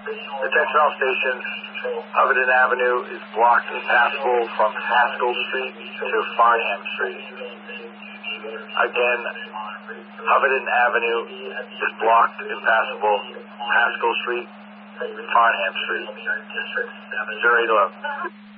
The Textile Station, Hubbardton Avenue, is blocked impassable from Haskell Street to Farnham Street. Again, Hubbardton Avenue is blocked impassable Haskell Street, Farnham Street. 0811.